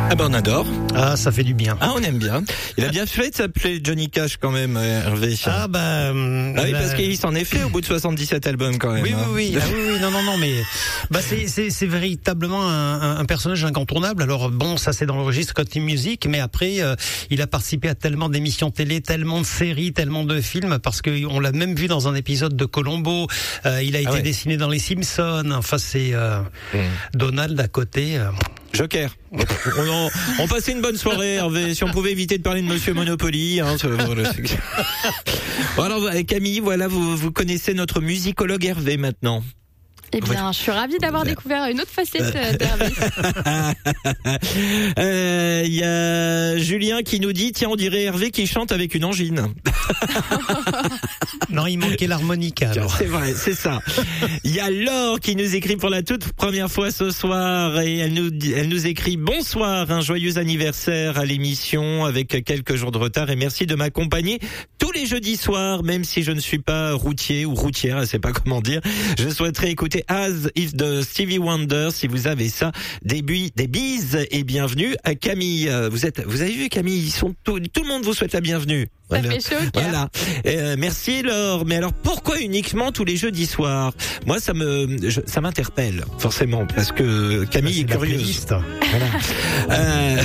Ah ben on adore. Ah, ça fait du bien. Ah, on aime bien. Il a bien fait de s'appeler Johnny Cash quand même, Hervé. Ah oui, parce qu'il s'en est fait au bout de 77 albums quand même. Oui, non, mais c'est véritablement un personnage incontournable. Alors bon, ça c'est dans le registre country music, mais après il a participé à tellement d'émissions télé, tellement de séries, tellement de films, parce que on l'a même vu dans un épisode de Columbo. Il a été dessiné dans les Simpsons. Enfin, c'est Donald à côté. Joker. On passait une bonne soirée, Hervé. Si on pouvait éviter de parler de Monsieur Monopoly. Bon, alors, Camille, voilà, vous connaissez notre musicologue Hervé maintenant. Eh bien, je suis ravie d'avoir découvert une autre facette d'Hervé. Il y a Julien qui nous dit, tiens, on dirait Hervé qui chante avec une angine. Non, il manquait l'harmonica, alors. C'est vrai, c'est ça. Il y a Laure qui nous écrit pour la toute première fois ce soir et elle nous écrit bonsoir, un joyeux anniversaire à l'émission avec quelques jours de retard et merci de m'accompagner tous les jeudis soirs, même si je ne suis pas routier ou routière, je sais pas comment dire. Je souhaiterais écouter As If de Stevie Wonder, si vous avez ça. Des bises et bienvenue à Camille. Vous avez vu Camille, tout le monde vous souhaite la bienvenue. Ça fait chaud au cœur. Voilà. Merci Laure. Mais alors pourquoi uniquement tous les jeudis soirs ? Moi ça m'interpelle forcément parce que Camille est curieuse. Voilà.